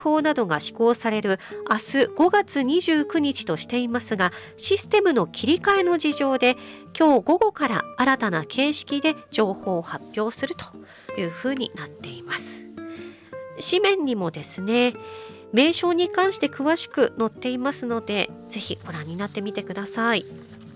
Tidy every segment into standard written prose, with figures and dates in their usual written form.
法などが施行される明日5月29日としていますが、システムの切り替えの事情で今日午後から新たな形式で情報を発表するというふうになっています。紙面にもですね、名称に関して詳しく載っていますので、ぜひご覧になってみてください。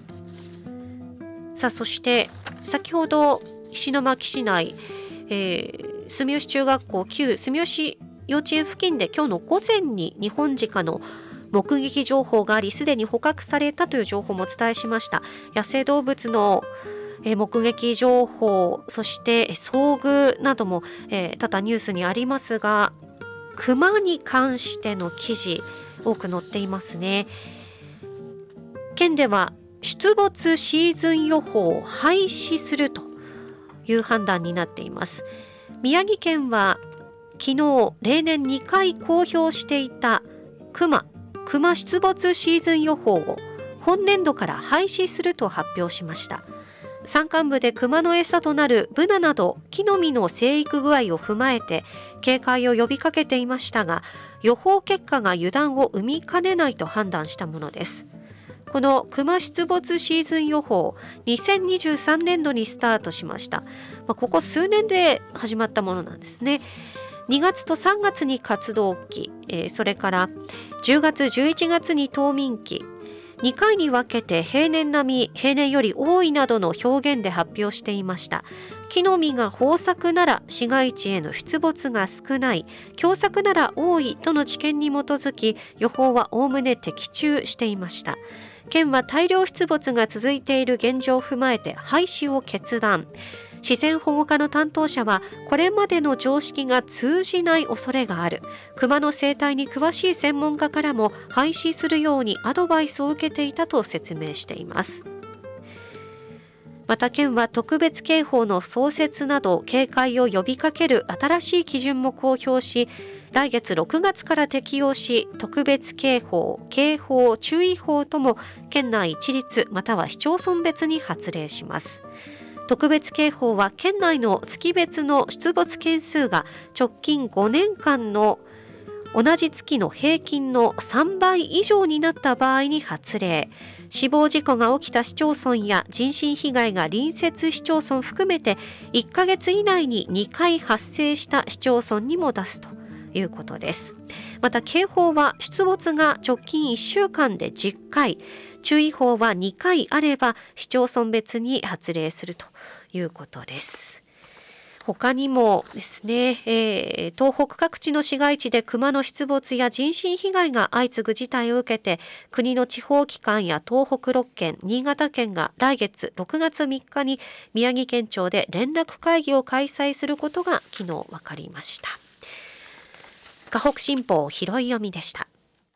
さあ、そして先ほど石巻市内、住吉中学校旧住吉幼稚園付近で今日の午前にニホンジカの目撃情報があり、すでに捕獲されたという情報もお伝えしました。野生動物の目撃情報、そして遭遇なども多々ニュースにありますが、クマに関しての記事多く載っていますね。県では出没シーズン予報を廃止するという判断になっています。宮城県は昨日例年2回公表していたクマ出没シーズン予報を本年度から廃止すると発表しました。山間部でクマの餌となるブナなど木の実の生育具合を踏まえて警戒を呼びかけていましたが、予報結果が油断を生みかねないと判断したものです。このクマ出没シーズン予報、2023年度にスタートしました。ここ数年で始まったものなんですね。2月と3月に活動期、それから10月11月に冬眠期、2回に分けて平年並み、平年より多いなどの表現で発表していました。木の実が豊作なら市街地への出没が少ない、凶作なら多いとの知見に基づき予報はおおむね的中していました。県は大量出没が続いている現状を踏まえて廃止を決断。自然保護課の担当者は、これまでの常識が通じない恐れがある。熊の生態に詳しい専門家からも廃止するようにアドバイスを受けていたと説明しています。また県は特別警報の創設など警戒を呼びかける新しい基準も公表し、来月6月から適用し、特別警報、警報、注意報とも県内一律または市町村別に発令します。特別警報は県内の月別の出没件数が直近5年間の同じ月の平均の3倍以上になった場合に発令。死亡事故が起きた市町村や人身被害が隣接市町村含めて1ヶ月以内に2回発生した市町村にも出すということです。また警報は出没が直近1週間で10回、注意報は2回あれば市町村別に発令するということです。他にもですね、東北各地の市街地で熊の出没や人身被害が相次ぐ事態を受けて、国の地方機関や東北6県、新潟県が来月6月3日に宮城県庁で連絡会議を開催することが昨日分かりました。河北新報拾い読みでした。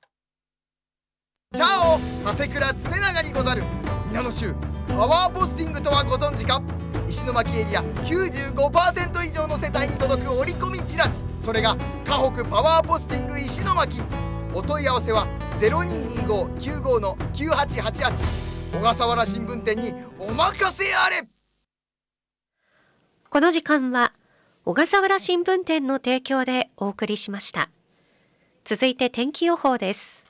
チャオ、長谷倉常長にござる。皆の衆、パワーポスティングとはご存知か。石巻エリア 95% 以上の世帯に届く折り込みチラシ、それが河北パワーポスティング石巻。お問い合わせは 0225-95-9888 小笠原新聞店にお任せあれ。 この時間は小笠原新聞店の提供でお送りしました。続いて天気予報です。